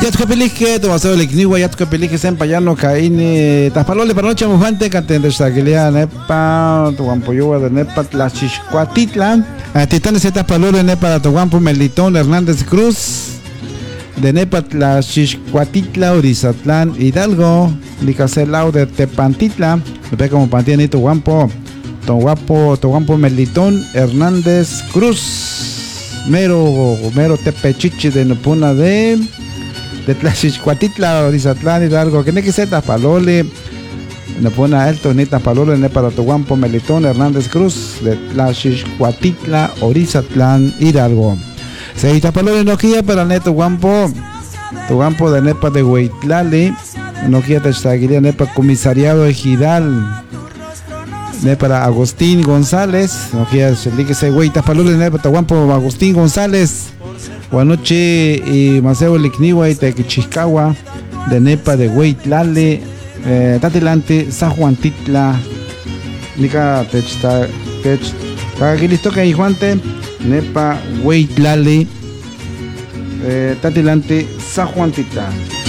Yatkapilige, Tomaseo Licniwa, Yatkapilige, Sempayano, Caine, Taspalole, Panocha, Mujante, Catende, Sagilia, Nepa, Tuampoyua de Nepa, Tlaxixcuatitla, Titanes, Taspalole, Nepa, Toguampo, Melitón, Hernández Cruz, de Nepa, Tlaxixcuatitla, Orizatlán, Hidalgo, Licaselao de Tepantitla, Pepe como Pantiani, Toguampo, Toguampo, Melitón, Hernández Cruz, Mero Tepechichi de Nopuna de Tlaxixcuatitla, Orizatlán, Hidalgo, que ne que se Taspalole, Nopuna Alto, ni Taspalole, ne para Toguampo, Melitón, Hernández Cruz, de Tlaxixcuatitla, Orizatlán, Hidalgo. Se Taspalole no quilla para ne Toguampo de Nepa de Huitlali, no quilla Textaguiría, Nepa Comisariado Ejidal, ne para Agustín González, no quilla se güey Taspalole, ne para Toguampo, Agustín González, Guanoche y Maceo Licniwa y Tequichiscagua, de Nepa de Huitlali, Tatilante, San Juan Titla, Nica Taguilisto que Juante, Nepa Huitlali, Tatilante, San Juan Titla.